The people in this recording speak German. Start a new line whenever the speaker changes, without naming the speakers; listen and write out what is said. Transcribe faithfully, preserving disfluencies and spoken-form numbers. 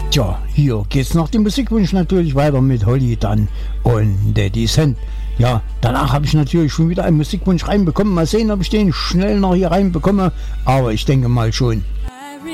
Tja, hier geht's nach dem Musikwunsch natürlich weiter mit Holly Dunn und Daddy Cent. Ja, danach habe ich natürlich schon wieder einen Musikwunsch reinbekommen. Mal sehen, ob ich den schnell noch hier reinbekomme. Aber ich denke mal schon.